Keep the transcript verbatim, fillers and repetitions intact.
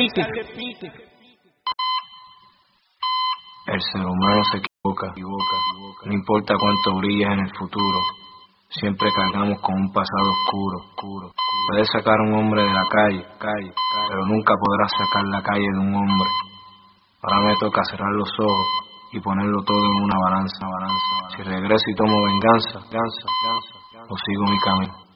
El ser humano se equivoca, equivoca, no importa cuánto brilles en el futuro, siempre cargamos con un pasado oscuro, oscuro. Puedes sacar a un hombre de la calle, calle, pero nunca podrás sacar la calle de un hombre. Ahora me toca cerrar los ojos y ponerlo todo en una balanza, balanza, balanza. Si regreso y tomo venganza, venganza, venganza, o sigo mi camino.